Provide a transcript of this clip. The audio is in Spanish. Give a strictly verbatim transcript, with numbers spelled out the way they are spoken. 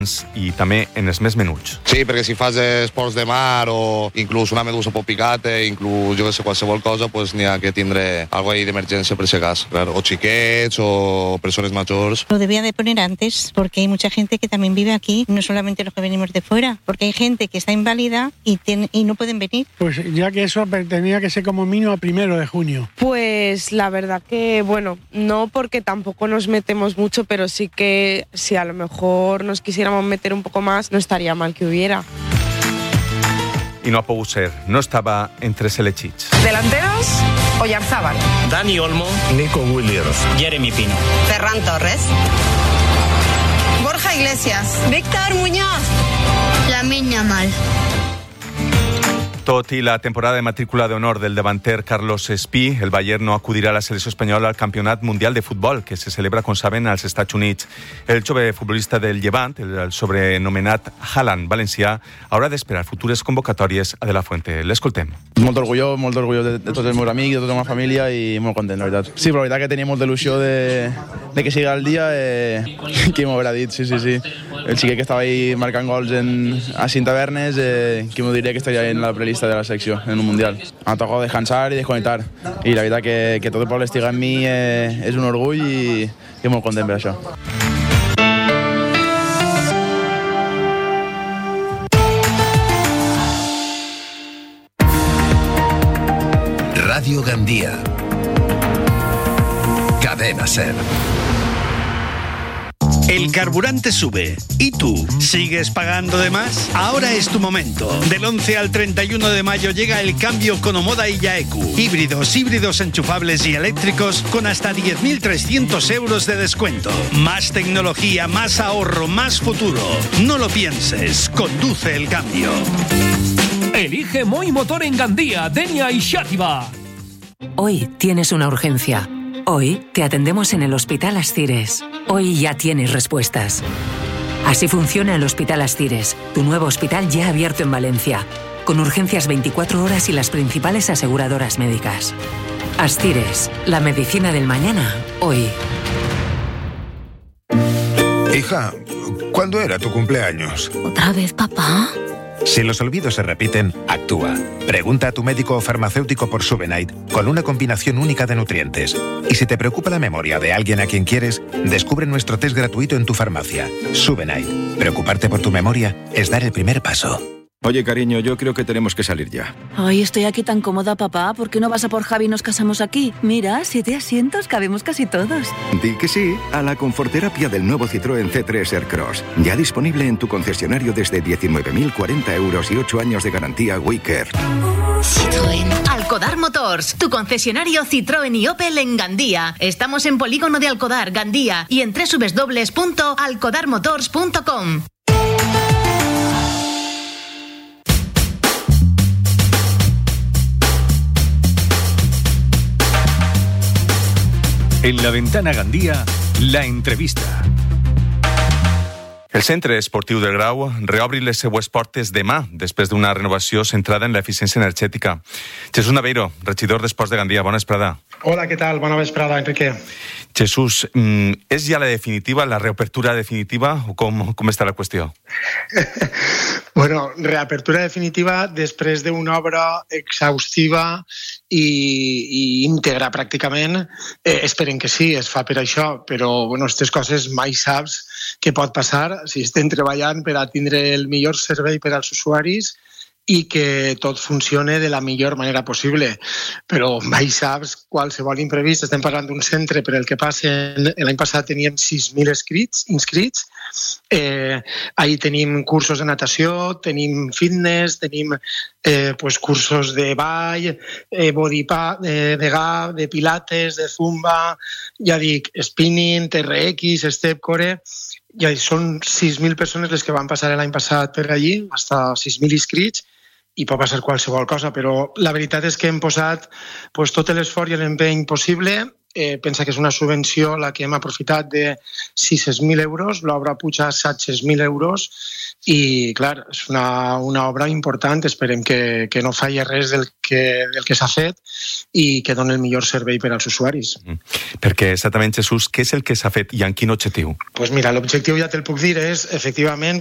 i també en els més menuts. Sí, perquè si fas esports de mar o inclús una medusa pot picar-te, inclús jo que sé, qualsevol cosa, pues n'hi ha que tindre algo ahí d'emergència per si cas, claro. O xiquets o persones majors. Lo debía de poner antes porque hay mucha gente que también vive aquí, no solamente los que venimos de fuera, porque hay gente que está inválida y, ten, y no pueden venir. Pues ya que eso tenía que ser como mínimo a primero de junio. Pues la verdad que, bueno, no porque tampoco nos metemos mucho, pero sí que si a lo mejor nos quisiéramos meter un poco más, no estaría mal que hubiera. I no ha pogut ser, no estava entre els elegits. Delanteros, Oyarzábal. Dani Olmo. Nico Williams. Jeremy Pino. Ferran Torres. Borja Iglesias. Víctor Muñoz. Lamine Yamal. Tot i la temporada de matrícula d'honor del davanter Carlos Espí, el Bayern no acudirà a la selecció espanyola al Campionat Mundial de Futbol, que se celebra, com saben, als Estats Units. El jove futbolista del Llevant, el sobrenomenat Haaland valencià, haurà d'esperar futures convocatòries a De La Fuente. L'escoltem. Molt orgullós, molt orgullós de, de tots els meus amics, de tota la meva família i molt content, la veritat. Sí, però la veritat que tenia molta il·lusió de, de que sigui el dia, eh, qui m'ho haurà dit, sí, sí, sí. El xiquet que estava ahí marcant gols en, a Cinc Tavernes, eh, qui m'ho diria que estaria en la prelista de la secció, en un mundial. M'ha tocat descansar i desconnectar. I la veritat que, que tot el poble estiga en mi eh, és un orgull i, i molt content per això. Radio Gandía. Cadena SER. El carburante sube. ¿Y tú? ¿Sigues pagando de más? Ahora es tu momento. Del once al treinta y uno de mayo llega el cambio con Omoda y Yaeku. Híbridos, híbridos enchufables y eléctricos con hasta diez mil trescientos euros de descuento. Más tecnología, más ahorro, más futuro. No lo pienses. Conduce el cambio. Elige Moi Motor en Gandía, Denia y Xàtiva. Hoy tienes una urgencia. Hoy te atendemos en el Hospital Ascires. Hoy ya tienes respuestas. Así funciona el Hospital Ascires, tu nuevo hospital ya abierto en Valencia, con urgencias veinticuatro horas y las principales aseguradoras médicas. Ascires, la medicina del mañana, hoy. Hija, ¿cuándo era tu cumpleaños? ¿Otra vez, papá? Si los olvidos se repiten, actúa. Pregunta a tu médico o farmacéutico por Subenite, con una combinación única de nutrientes. Y si te preocupa la memoria de alguien a quien quieres, descubre nuestro test gratuito en tu farmacia. Subenite. Preocuparte por tu memoria es dar el primer paso. Oye, cariño, yo creo que tenemos que salir ya. Ay, estoy aquí tan cómoda, papá. ¿Por qué no vas a por Javi y nos casamos aquí? Mira, siete asientos, cabemos casi todos. Di que sí a la conforterapia del nuevo Citroën C tres Aircross. Ya disponible en tu concesionario desde diecinueve mil cuarenta euros y ocho años de garantía WeCare. Citroën. Alcodar Motors, tu concesionario Citroën y Opel en Gandía. Estamos en Polígono de Alcodar, Gandía, y en doble u doble u doble u punto alcodar motors punto com. En la Ventana Gandía, la entrevista. El Centre Esportiu del Grau reobri les seues portes demà, després d'una renovació centrada en l'eficiència energètica. Jesús Naveiro, regidor d'Esports de Gandia, bona vesprada. Hola, què tal? Bona vesprada, Enrique. Jesús, és ja la definitiva, la reapertura definitiva, o com, com està la qüestió? Bueno, reapertura definitiva després d'una obra exhaustiva i, i íntegra pràcticament. Eh, esperem que sí, es fa per això, però bueno, aquestes coses mai saps què pot passar si estem treballant per a tindre el millor servei per als usuaris i que tot funcione de la millor manera possible. Però mai saps qualsevol imprevist. Estem parlant d'un centre per el que passen... L'any passat teníem sis mil inscrits, inscrits. Eh, ahí tenim cursos de natació, tenim fitness, tenim eh, pues, cursos de ball, eh, body pa, de, de gap, de pilates, de zumba, ja dic, spinning, T R X, step core... Ja són sis mil persones les que van passar l'any passat per allí, hasta sis mil inscrits, i pot passar qualsevol cosa, però la veritat és que hem posat pues, tot l'esforç i l'empeny possible. Eh, pensa que és una subvenció la que hem aprofitat de sis mil euros, l'obra puja set cents mil euros i clar, és una, una obra important, esperem que, que no falli res del que, del que s'ha fet i que doni el millor servei per als usuaris. Mm. Perquè exactament, Jesús, què és el que s'ha fet i en quin objectiu? Pues mira, l'objectiu ja te'l puc dir, és efectivament